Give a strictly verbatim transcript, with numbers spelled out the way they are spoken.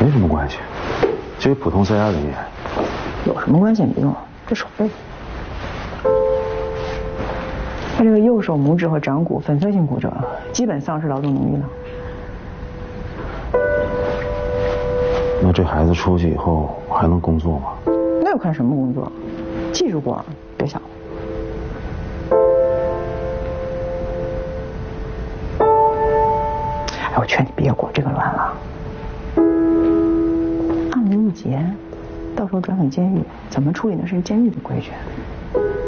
没什么关系，这是普通 C R 人员。 有什么关系也没用，这手背。他这个右手拇指和掌骨粉碎性骨折，基本丧失劳动能力了。 那这孩子出去以后还能工作吗？ 那要看什么工作，技术活别想了。哎，我劝你别裹这个乱了。案子一结，到时候转返监狱，怎么处理那是监狱的规矩。